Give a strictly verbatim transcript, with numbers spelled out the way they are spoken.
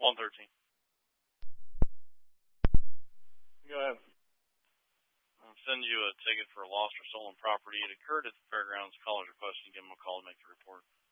one thirteen. Go ahead. I'll send you a ticket for lost or stolen property. It occurred at the fairgrounds. Callers requesting give them a call to make the report.